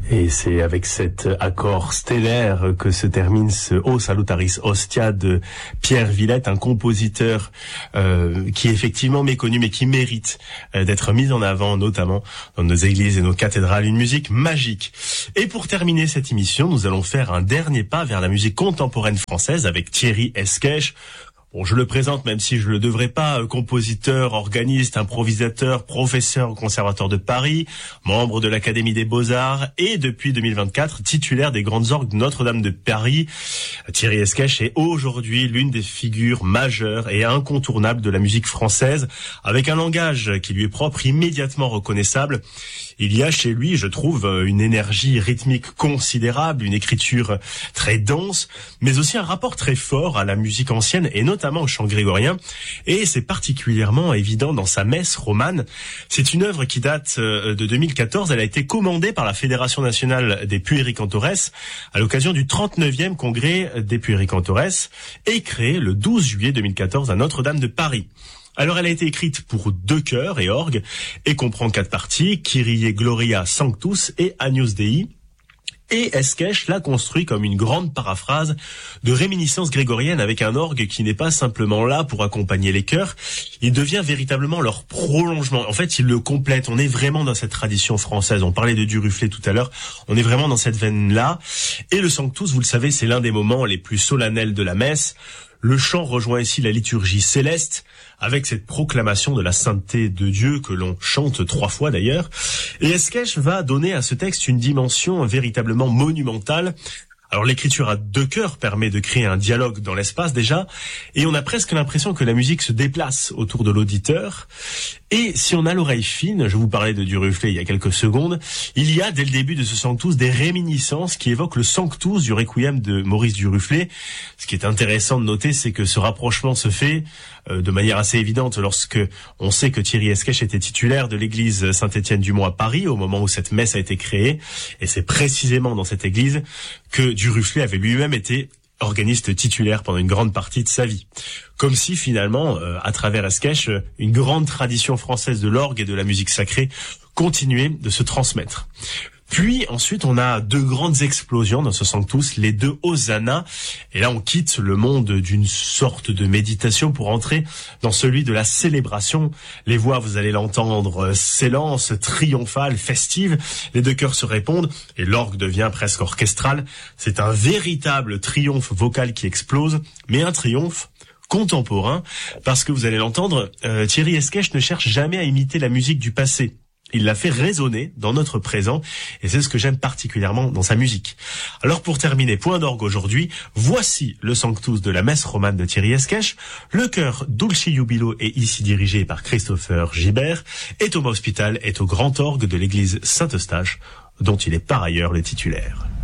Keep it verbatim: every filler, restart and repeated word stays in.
Et c'est avec cet accord stellaire que se termine ce O Salutaris Ostia de Pierre Villette, un compositeur euh, qui est effectivement méconnu mais qui mérite euh, d'être mis en avant, notamment dans nos églises et nos cathédrales. Une musique magique. Et pour terminer cette émission, nous allons faire un dernier pas vers la musique contemporaine française avec Thierry Esquèche. Bon, je le présente, même si je le devrais pas, compositeur, organiste, improvisateur, professeur au Conservatoire de Paris, membre de l'Académie des Beaux-Arts et depuis deux mille vingt-quatre, titulaire des grandes orgues de Notre-Dame de Paris. Thierry Esquèche est aujourd'hui l'une des figures majeures et incontournables de la musique française, avec un langage qui lui est propre, immédiatement reconnaissable. Il y a chez lui, je trouve, une énergie rythmique considérable, une écriture très dense, mais aussi un rapport très fort à la musique ancienne et notamment au chant grégorien. Et c'est particulièrement évident dans sa messe romane. C'est une œuvre qui date de deux mille quatorze. Elle a été commandée par la Fédération nationale des puéricantores à l'occasion du trente-neuvième congrès des puéricantores et créée le douze juillet deux mille quatorze à Notre-Dame de Paris. Alors, elle a été écrite pour deux chœurs et orgue et comprend quatre parties, Kyrie Gloria Sanctus et Agnus Dei. Et Esquèche l'a construit comme une grande paraphrase de réminiscence grégorienne avec un orgue qui n'est pas simplement là pour accompagner les chœurs, il devient véritablement leur prolongement. En fait, il le complète. On est vraiment dans cette tradition française. On parlait de Duruflé tout à l'heure. On est vraiment dans cette veine-là. Et le Sanctus, vous le savez, c'est l'un des moments les plus solennels de la messe. Le chant rejoint ici la liturgie céleste, avec cette proclamation de la sainteté de Dieu que l'on chante trois fois d'ailleurs. Et Esquèche va donner à ce texte une dimension véritablement monumentale. Alors l'écriture à deux chœurs permet de créer un dialogue dans l'espace déjà, et on a presque l'impression que la musique se déplace autour de l'auditeur. Et si on a l'oreille fine, je vous parlais de Duruflé il y a quelques secondes, il y a dès le début de ce Sanctus des réminiscences qui évoquent le Sanctus du Requiem de Maurice Duruflé. Ce qui est intéressant de noter, c'est que ce rapprochement se fait euh, de manière assez évidente lorsque on sait que Thierry Esquèche était titulaire de l'église Saint-Étienne-du-Mont à Paris au moment où cette messe a été créée. Et c'est précisément dans cette église que Duruflé avait lui-même été organiste titulaire pendant une grande partie de sa vie. Comme si finalement, euh, à travers Esquèche, une grande tradition française de l'orgue et de la musique sacrée continuait de se transmettre. Puis ensuite, on a deux grandes explosions dans ce Sanctus, les deux Hosanna. Et là, on quitte le monde d'une sorte de méditation pour entrer dans celui de la célébration. Les voix, vous allez l'entendre, s'élancent, triomphales, festives. Les deux chœurs se répondent et l'orgue devient presque orchestral. C'est un véritable triomphe vocal qui explose, mais un triomphe contemporain, parce que vous allez l'entendre, euh, Thierry Esquèche ne cherche jamais à imiter la musique du passé. Il l'a fait résonner dans notre présent, et c'est ce que j'aime particulièrement dans sa musique. Alors pour terminer, point d'orgue aujourd'hui, voici le Sanctus de la messe romane de Thierry Esquèche. Le chœur Dulci Jubilo est ici dirigé par Christopher Gibert, et Thomas Hospital est au grand orgue de l'église Saint-Eustache, dont il est par ailleurs le titulaire.